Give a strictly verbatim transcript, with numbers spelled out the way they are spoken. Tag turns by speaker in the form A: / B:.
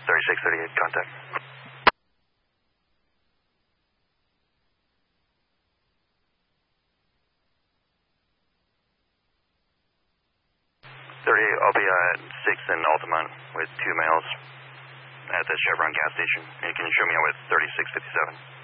A: thirty-six thirty-eight, contact. thirty-eight, I'll be at sixth and Altamont with two males at the Chevron gas station. And you can show me out with thirty-six fifty-seven.